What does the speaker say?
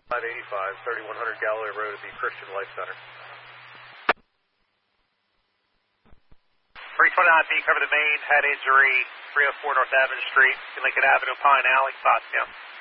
585, 3100 Galloway Road at the Christian Life Center. 329B, cover the main head injury, 304 North Evans Street, Lincoln Avenue, Pine Alley, Potsdam.